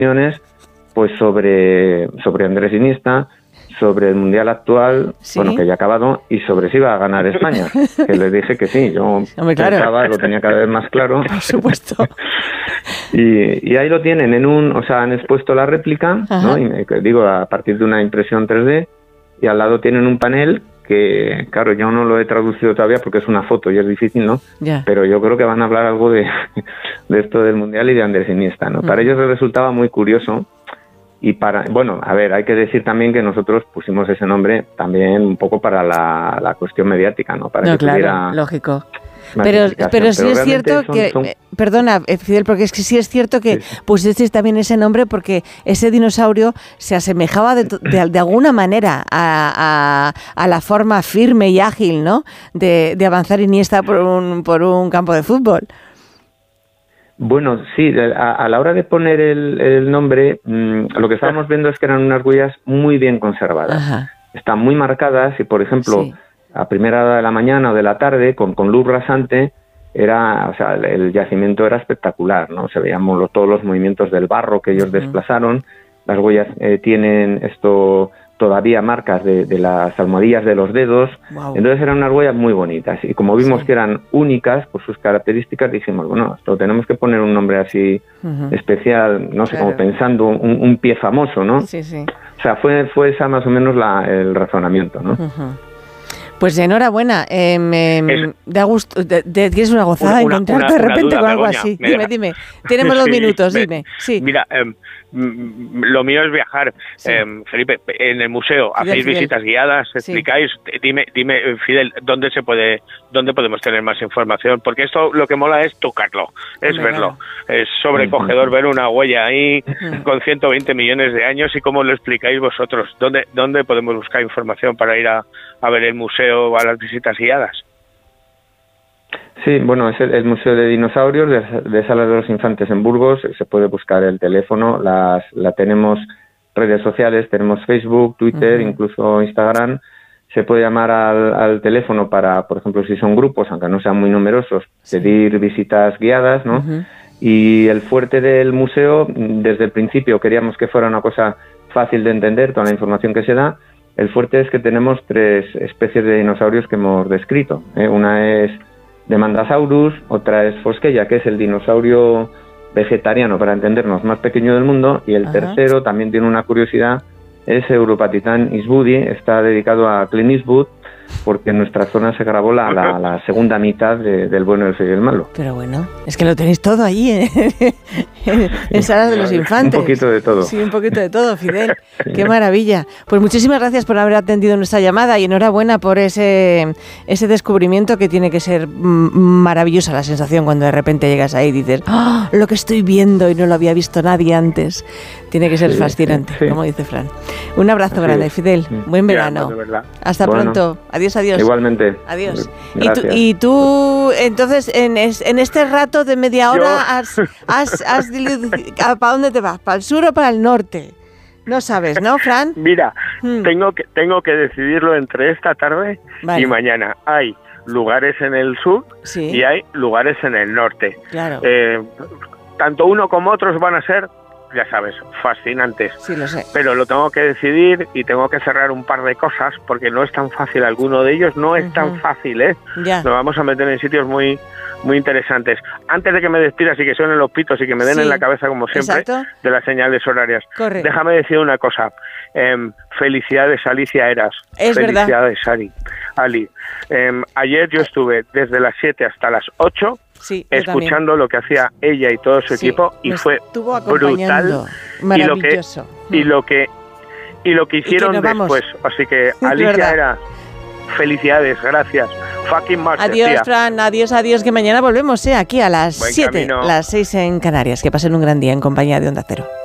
pues sobre Andrés Iniesta, sobre el Mundial actual, ¿Sí? bueno, que ya ha acabado, y sobre si iba a ganar España, que les dije que sí, yo pensaba, lo tenía cada vez más claro. Por supuesto. Y ahí lo tienen, han expuesto la réplica, ¿no? Y digo, a partir de una impresión 3D, y al lado tienen un panel que, claro, yo no lo he traducido todavía porque es una foto y es difícil, ¿no? Ya. Pero yo creo que van a hablar algo de esto del Mundial y de Andrés Iniesta, ¿no? Para ellos les resultaba muy curioso. Y hay que decir también que nosotros pusimos ese nombre también un poco para la cuestión mediática, ¿no? Para que tuviera lógico. Pero sí es cierto que, perdona, Fidel, porque es que sí es cierto que pusisteis también ese nombre porque ese dinosaurio se asemejaba de alguna manera a la forma firme y ágil, ¿no? De avanzar Iniesta por un campo de fútbol. Bueno, sí, a la hora de poner el nombre, lo que estábamos viendo es que eran unas huellas muy bien conservadas. Ajá. Están muy marcadas y, por ejemplo, a primera hora de la mañana o de la tarde, con luz rasante, el yacimiento era espectacular, ¿no? Se veían todos los movimientos del barro que ellos desplazaron. Las huellas tienen todavía marcas de las almohadillas de los dedos. Wow. Entonces eran unas huellas muy bonitas y como vimos que eran únicas por sus características, dijimos, bueno, esto tenemos que poner un nombre así especial, no sé, como pensando un pie famoso, ¿no? Sí, sí. O sea, fue esa más o menos el razonamiento, ¿no? Pues enhorabuena, da gusto, tienes una gozada encontrarte de repente con algo así. Dime, tenemos 2 minutos, dime. Sí. Mira, lo mío es viajar. Felipe, en el museo hacéis visitas guiadas, explicáis, dime, Fidel, ¿dónde podemos tener más información? Porque esto lo que mola es tocarlo, es verlo. Es sobrecogedor ver una huella ahí con 120 millones de años y cómo lo explicáis vosotros. ¿Dónde podemos buscar información para ir a ver el museo o a las visitas guiadas? Sí, bueno, es el Museo de Dinosaurios de Salas de los Infantes en Burgos. Se puede buscar el teléfono, la tenemos redes sociales, tenemos Facebook, Twitter, incluso Instagram. Se puede llamar al teléfono para, por ejemplo, si son grupos, aunque no sean muy numerosos, pedir visitas guiadas, ¿no? Y el fuerte del museo, desde el principio queríamos que fuera una cosa fácil de entender, toda la información que se da. El fuerte es que tenemos 3 especies de dinosaurios que hemos descrito. Una es Demandasaurus, otra es Fosqueya, que es el dinosaurio vegetariano, para entendernos, más pequeño del mundo, y el tercero también tiene una curiosidad, es Europatitan eastwoodi, está dedicado a Clint Eastwood, porque en nuestra zona se grabó la segunda mitad del Bueno, el Feo y el Malo. Pero bueno, es que lo tenéis todo allí, en Salas de los Infantes. Un poquito de todo. Sí, un poquito de todo, Fidel. Sí. Qué maravilla. Pues muchísimas gracias por haber atendido nuestra llamada y enhorabuena por ese descubrimiento, que tiene que ser maravillosa la sensación cuando de repente llegas ahí y dices, ¡oh, lo que estoy viendo y no lo había visto nadie antes! Tiene que ser fascinante, como dice Fran. Un abrazo grande, Fidel. Buen verano. Hasta pronto. Adiós. Igualmente. Adiós. ¿Y tú, entonces, en este rato de media hora, ¿para dónde te vas? ¿Para el sur o para el norte? No sabes, ¿no, Fran? Mira, tengo que decidirlo entre esta tarde y mañana. Hay lugares en el sur y hay lugares en el norte. Claro. Tanto uno como otros van a ser, ya sabes, fascinantes. Sí, lo sé. Pero lo tengo que decidir y tengo que cerrar un par de cosas porque no es tan fácil. Alguno de ellos no es tan fácil, ¿eh? Ya. Nos vamos a meter en sitios muy interesantes. Antes de que me despidas y que suenen los pitos y que me den en la cabeza, como siempre, de las señales horarias. Correcto. Déjame decir una cosa. Felicidades, Alicia Eras. Es felicidades, Ali. Ayer yo estuve desde las 7 hasta las 8 escuchando lo que hacía ella y todo su equipo y fue brutal. Maravilloso. Y lo que hicieron después. Así que Alicia Eras, felicidades, gracias. Fucking Master, adiós, tía. Fran, adiós, que mañana volvemos aquí a las 7, las 6 en Canarias. Que pasen un gran día en compañía de Onda Cero.